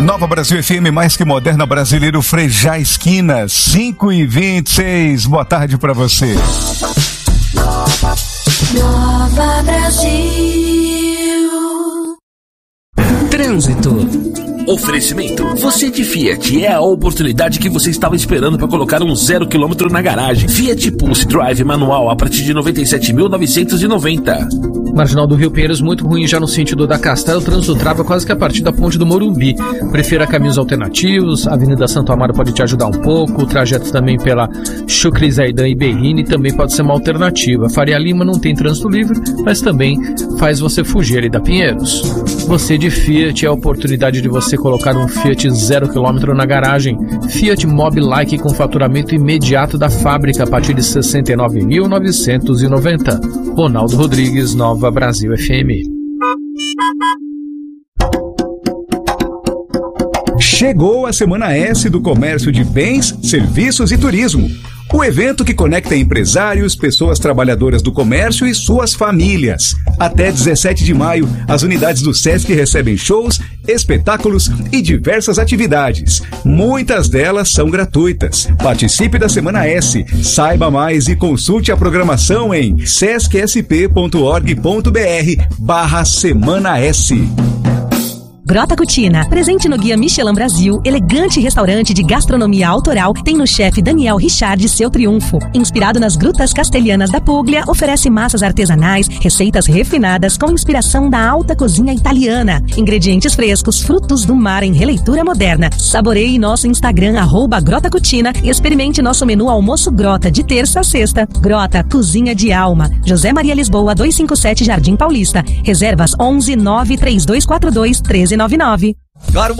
Nova Brasil FM, mais que moderna, brasileiro, Frejá Esquina, 5h26. Boa tarde pra você. Nova Brasil. Trânsito. Oferecimento. Você de Fiat é a oportunidade que você estava esperando para colocar um 0 km na garagem. Fiat Pulse Drive manual a partir de 97.990. Marginal do Rio Pinheiros muito ruim já no sentido da Castelo. O trânsito trava quase que a partir da ponte do Morumbi. Prefira caminhos alternativos. A Avenida Santo Amaro pode te ajudar um pouco. O trajeto também pela Chucri Zaidan e Berrini também pode ser uma alternativa. Faria Lima não tem trânsito livre, mas também faz você fugir ali da Pinheiros. Você de Fiat é a oportunidade de você colocar um Fiat 0 km na garagem. Fiat Mobi Like com faturamento imediato da fábrica a partir de 69.990. Ronaldo Rodrigues, Nova Brasil FM. Chegou a Semana S do Comércio de Bens, Serviços e Turismo. O evento que conecta empresários, pessoas trabalhadoras do comércio e suas famílias. Até 17 de maio, as unidades do Sesc recebem shows, espetáculos e diversas atividades. Muitas delas são gratuitas. Participe da Semana S. Saiba mais e consulte a programação em sescsp.org.br/Semana S. Grota Cucina, presente no Guia Michelin Brasil, elegante restaurante de gastronomia autoral, tem no chefe Daniel Richard seu triunfo. Inspirado nas grutas castelhanas da Puglia, oferece massas artesanais, receitas refinadas com inspiração da alta cozinha italiana. Ingredientes frescos, frutos do mar em releitura moderna. Saboreie nosso Instagram, @Grota Cucina, e experimente nosso menu almoço Grota, de terça a sexta. Grota, cozinha de alma. José Maria Lisboa, 257 Jardim Paulista. Reservas 11 93242 1399.